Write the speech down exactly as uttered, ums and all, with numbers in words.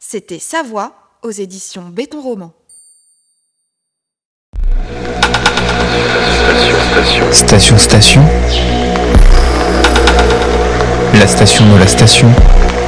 C'était Sa voix aux éditions Béton Roman. Station, station. La station de la station.